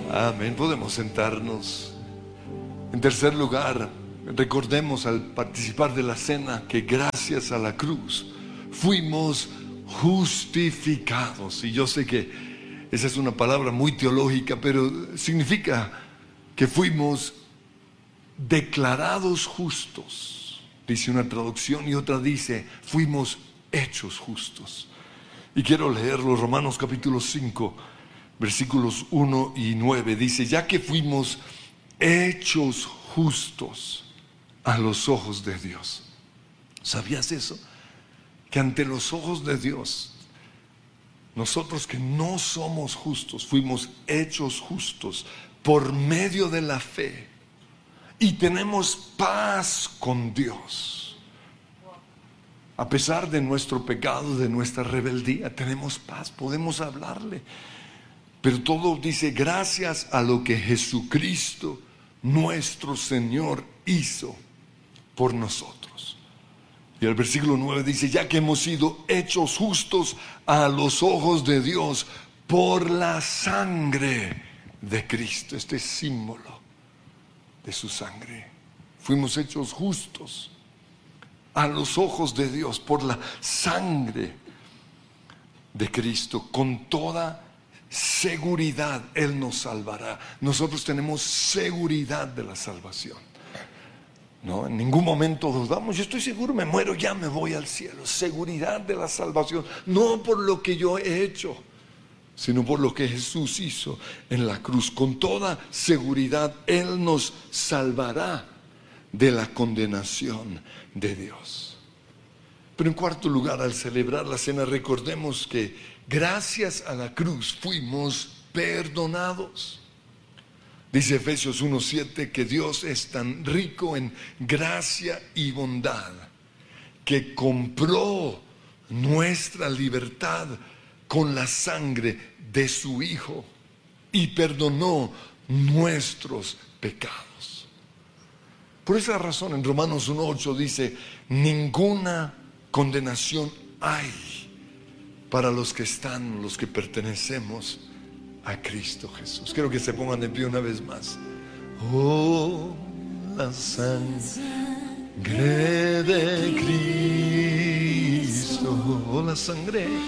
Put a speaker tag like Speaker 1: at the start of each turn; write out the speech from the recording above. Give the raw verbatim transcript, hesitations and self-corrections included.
Speaker 1: Amén. Podemos sentarnos. En tercer lugar, recordemos al participar de la cena que gracias a la cruz fuimos justificados. Y yo sé que esa es una palabra muy teológica, pero significa que fuimos declarados justos, dice una traducción, y otra dice fuimos hechos justos. Y quiero leerlo, Romanos capítulo cinco, versículos uno y nueve, dice: ya que fuimos hechos justos a los ojos de Dios. ¿Sabías eso? Que ante los ojos de Dios, nosotros que no somos justos, fuimos hechos justos por medio de la fe, y tenemos paz con Dios. A pesar de nuestro pecado, de nuestra rebeldía, tenemos paz, podemos hablarle. Pero todo dice gracias a lo que Jesucristo, nuestro Señor, hizo por nosotros. Y el versículo nueve dice: ya que hemos sido hechos justos a los ojos de Dios por la sangre de Cristo. Este es símbolo de su sangre. Fuimos hechos justos a los ojos de Dios por la sangre de Cristo. Con toda seguridad Él nos salvará. Nosotros tenemos seguridad de la salvación. No, en ningún momento dudamos. Yo estoy seguro, me muero, ya me voy al cielo. Seguridad de la salvación, no por lo que yo he hecho, sino por lo que Jesús hizo en la cruz. Con toda seguridad Él nos salvará de la condenación de Dios. Pero en cuarto lugar, al celebrar la cena, recordemos que gracias a la cruz fuimos perdonados. Dice Efesios uno siete que Dios es tan rico en gracia y bondad que compró nuestra libertad con la sangre de su Hijo y perdonó nuestros pecados. Por esa razón en Romanos uno ocho dice: ninguna condenación hay para los que están, los que pertenecemos a Cristo Jesús. Quiero que se pongan de pie una vez más. Oh, la sangre de Cristo, oh, la sangre